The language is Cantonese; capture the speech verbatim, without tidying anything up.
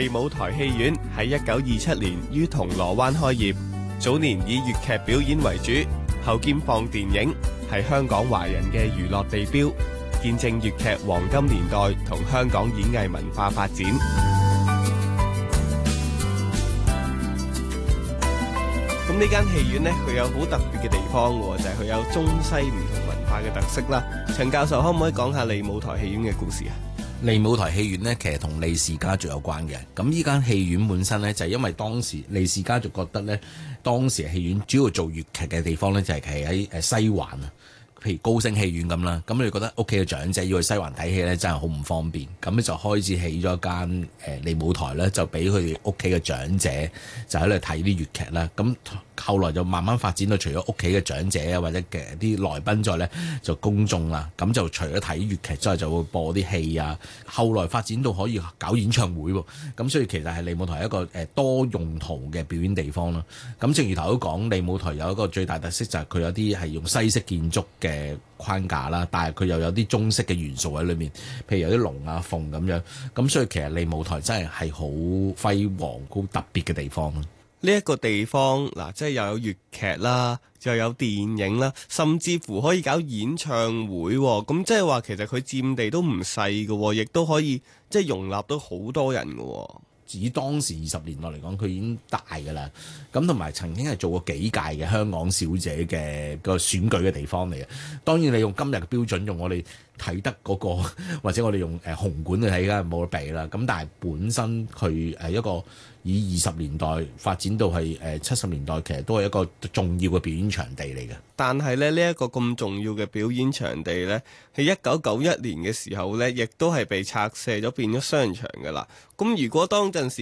利舞台戲院喺一九二七年於銅鑼灣開業，早年以粵劇表演為主，後兼放電影，係香港華人嘅娛樂地標，見證粵劇黃金年代同香港演藝文化發展。咁呢間戲院呢，佢有好特別嘅地方喎，就係、是、佢有中西唔同文化嘅特色啦。陳教授可唔可以講下利舞台戲院嘅故事啊？ 利舞台戲院呢，其實同利氏家族有關嘅。咁呢間戲院本身呢，就係因為當時利氏家族覺得呢，當時戲院主要做粵劇嘅地方呢，就係喺誒西環啊。譬如高升戲院咁啦，咁你覺得屋企嘅長者要去西環睇戲咧，真係好唔方便，咁咧就開始起咗一間誒利舞台咧，就俾佢哋屋企嘅長者就喺度睇啲粵劇啦。咁後來就慢慢發展到除咗屋企嘅長者啊，或者嘅啲來賓在咧，就公眾啦。咁就除咗睇粵劇之外，就會播啲戲啊。後來發展到可以搞演唱會喎。咁所以其實係利舞台一個誒多用途嘅表演地方啦。咁正如頭都講，利舞台有一個最大特色就係佢有啲係用西式建築嘅嘅框架啦，但係佢又有啲中式嘅元素喺裏面，譬如有啲龍啊鳳咁樣，咁所以其實利舞台真係係好輝煌、好特別嘅地方。 呢一個地方嗱，即係又有粵劇啦，又有電影啦，甚至乎可以搞演唱會，咁即係話其實佢佔地都唔細嘅，亦都可以即係容納到好多人嘅。 以當時二十年代嚟講，佢已經大㗎啦。咁同埋曾經係做過幾屆嘅香港小姐嘅個選舉嘅地方嚟嘅。當然你用今日嘅標準，用我哋睇得嗰個，或者我哋用誒紅館去睇，梗係冇得比啦。咁但係本身佢誒一個以二十年代發展到係誒七十年代，其實都係一個重要嘅表演場地嚟嘅。 但係咧，呢一個咁重要嘅表演場地呢，喺一九九一年嘅時候呢，亦都係被拆卸咗，變咗商場㗎啦。咁如果當陣時